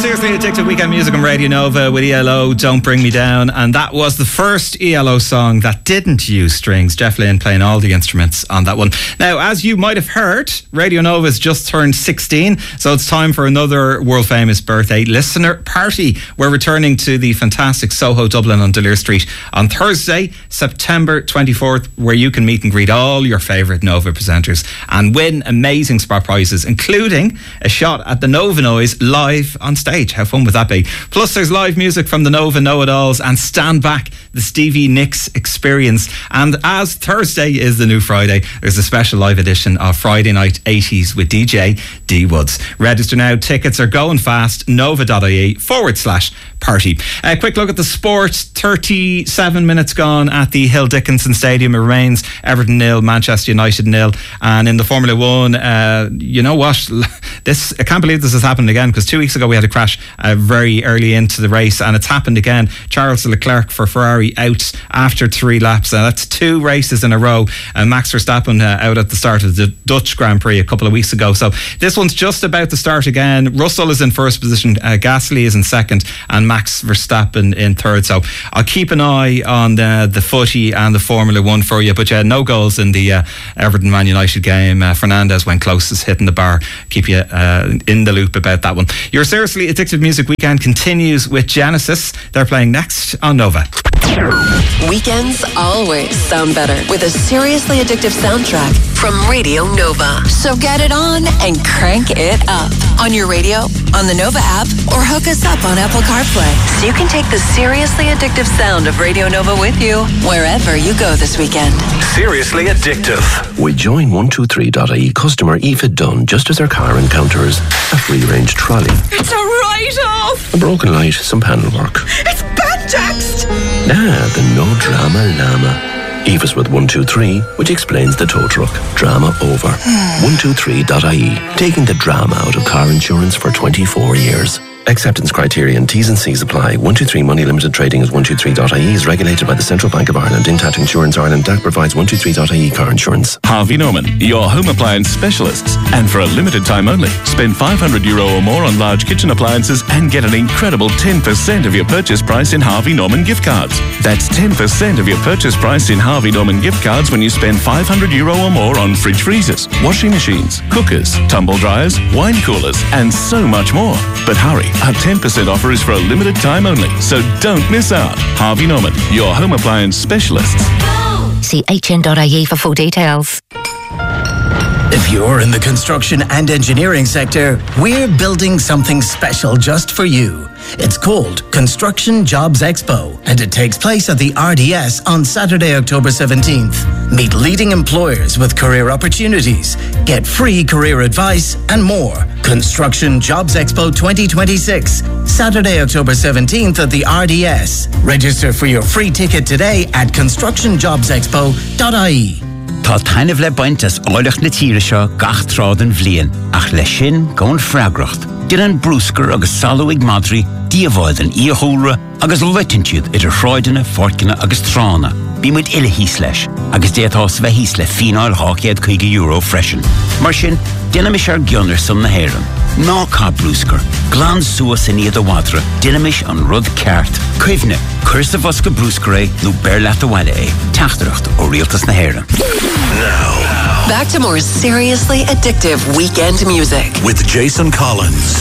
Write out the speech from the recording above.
Seriously Addicted Weekend Music on Radio Nova with ELO, Don't Bring Me Down. And that was the first ELO song that didn't use strings. Jeff Lynne playing all the instruments on that one. Now, as you might have heard, Radio Nova has just turned 16, so it's time for another world famous birthday listener party. We're returning to the fantastic Soho Dublin on Delir Street on Thursday, September 24th, where you can meet and greet all your favourite Nova presenters and win amazing spot prizes, including a shot at the Nova Noise live on stage. How fun would that be? Plus, there's live music from the Nova Know-It-Alls and Stand Back, the Stevie Nicks Experience. And as Thursday is the new Friday, there's a special live edition of Friday Night 80s with DJ D Woods. Register now. Tickets are going fast. nova.ie/party. A quick look at the sport. 37 minutes gone at the Hill Dickinson Stadium. It remains Everton 0, Manchester United 0. And in the Formula 1, you know what? I can't believe this has happened again, because 2 weeks ago we had a crash very early into the race, and it's happened again. Charles Leclerc for Ferrari out after 3 laps. That's 2 races in a row. Max Verstappen out at the start of the Dutch Grand Prix a couple of weeks ago. So this one's just about to start again. Russell is in first position, Gasly is in second, and Max Verstappen in third. So I'll keep an eye on the footy and the Formula 1 for you. But yeah, no goals in the Everton Man United game. Fernandez went closest, hitting the bar. Keep you in the loop about that one. Your Seriously Addicted Music Weekend continues with Genesis. They're playing next on Nova. Weekends always sound better with a seriously addictive soundtrack from Radio Nova. So get it on and crank it up on your radio, on the Nova app, or hook us up on Apple CarPlay so you can take the seriously addictive sound of Radio Nova with you wherever you go this weekend. Seriously addictive. We join 123.ie customer Aoife Dunn just as her car encounters a free-range trolley. It's a write-off! A broken light, some panel work. It's bad-taxed! The no drama llama. Aoife's with 123, which explains the tow truck. Drama over. 123.ie, taking the drama out of car insurance for 24 years. Acceptance criteria and T's and C's apply. 123 Money Limited Trading as 123.ie is regulated by the Central Bank of Ireland. Intact Insurance Ireland DAC provides 123.ie car insurance. Harvey Norman, your home appliance specialists. And for a limited time only, spend €500 or more on large kitchen appliances and get an incredible 10% of your purchase price in Harvey Norman gift cards. That's 10% of your purchase price in Harvey Norman gift cards when you spend €500 or more on fridge freezers, washing machines, cookers, tumble dryers, wine coolers, and so much more. But hurry, our 10% offer is for a limited time only, so don't miss out. Harvey Norman, your home appliance specialists. See hn.ie for full details. If you're in the construction and engineering sector, we're building something special just for you. It's called Construction Jobs Expo, and it takes place at the RDS on Saturday, October 17th. Meet leading employers with career opportunities, get free career advice, and more. Construction Jobs Expo 2026, Saturday, October 17th at the RDS. Register for your free ticket today at constructionjobsexpo.ie. Tá tainmh le baint as áileach na tíre seo gach trád an bhliain, ach le sin gón freagracht. Dir an brúscar agus salúig madri, díomháid an íothúra agus leitintúd idir shráideanna, forcanna agus trána. Bí muid ile hís leis, agus déatás bheith hís le fínáil €50 freisin. Mar sin, dynamish ar gionner son na héireann. Ná cá brúscar, glán suas in iad a wadra, dynamish an rud ceart. Cuimhne, cursa bosca brúscar nó bearlaat a bhaile tachtaracht ó rialtas na héireann. Now, back to more seriously addictive weekend music with Jason Collins.